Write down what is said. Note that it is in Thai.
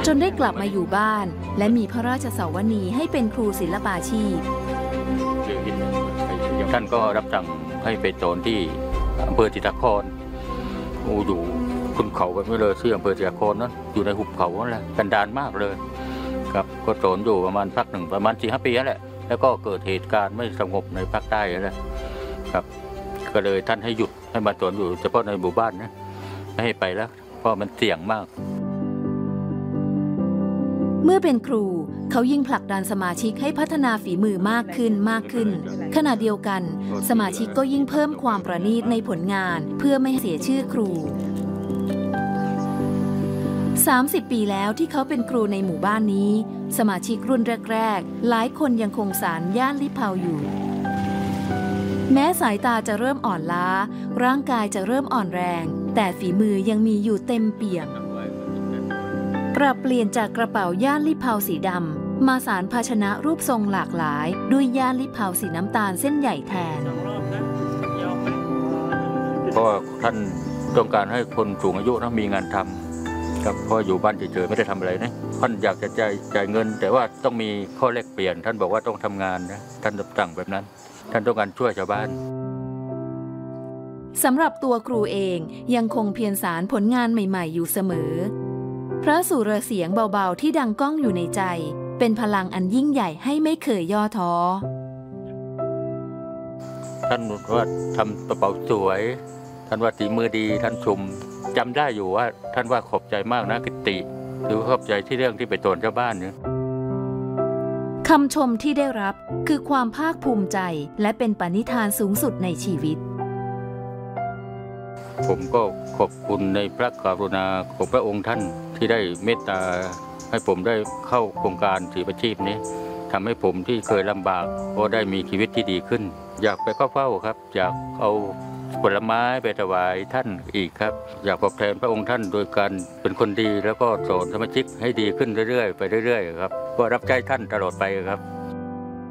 จนได้กลับมาอยู่บ้านและมีพระราชสวนีให้เป็นครูศิลปาชีพท่านก็รับสั่งให้ไปสอนที่อำเภอจิตรครอยู่ขึ้นเขาไปไม่เลยที่อำเภอจิตรครนั้นอยู่ในหุบเขานั่นแหละกันดารมากเลยครับก็สอนอยู่ประมาณพักหนึ่งประมาณ4-5 ปีนั่นแหละแล้วก็เกิดเหตุการณ์ไม่สงบในภาคใต้นั่นแหละครับก็เลยท่านให้หยุดให้มาสอนอยู่เฉพาะในหมู่บ้านนะไม่ให้ไปแล้วเพราะมันเสี่ยงมากเมื่อเป็นครูเขายิ่งผลักดันสมาชิกให้พัฒนาฝีมือมากขึ้นขณะเดียวกันสมาชิกก็ยิ่งเพิ่มความประณีตในผลงานเพื่อไม่ให้เสียชื่อครู30 ปีแล้วที่เขาเป็นครูในหมู่บ้านนี้สมาชิกรุ่นแรกๆหลายคนยังคงสานย่านลิเผาอยู่แม้สายตาจะเริ่มอ่อนล้าร่างกายจะเริ่มอ่อนแรงแต่ฝีมือยังมีอยู่เต็มเปี่ยมปรับเปลี่ยนจากกระเป๋าย่านลิเผาสีดำมาสานภาชนะรูปทรงหลากหลายด้วยย่านลิเผาสีน้ำตาลเส้นใหญ่แทนเพราะท่านต้องการให้คนสูงอายุนะมีงานทำครับเพราะอยู่บ้านเฉยๆไม่ได้ทำอะไรนะท่านอยากจะจ่ายเงินแต่ว่าต้องมีข้อแลกเปลี่ยนท่านบอกว่าต้องทำงานนะท่านสั่งแบบนั้นท่านต้องการช่วยชาวบ้านสำหรับตัวครูเองยังคงเพียรสานผลงานใหม่ๆอยู่เสมอพระสุรเสียงเบาๆที่ดังก้องอยู่ในใจเป็นพลังอันยิ่งใหญ่ให้ไม่เคยย่อท้อท่านว่าทำกระเป๋าสวยท่านว่าฝีมือดีท่านชมจำได้อยู่ว่าท่านว่าขอบใจมากนะกิตติหรือขอบใจที่เรื่องที่ไปสอนชาวบ้านเนี่ยคำชมที่ได้รับคือความภาคภูมิใจและเป็นปณิธานสูงสุดในชีวิตผมก็ขอบคุณในพระกรุณาของพระองค์ท่านที่ได้เมตตาให้ผมได้เข้าโครงการศิลปาชีพนี้ทำให้ผมที่เคยลำบากก็ได้มีชีวิตที่ดีขึ้นอยากไปเข้าเฝ้าครับอยากเอาผลไม้ไปถวายท่านอีกครับอยากตอบแทนพระองค์ท่านโดยการเป็นคนดีแล้วก็สอนสมาชิกให้ดีขึ้นเรื่อยๆไปเรื่อยๆครับก็รับใช้ท่านตลอดไปครับ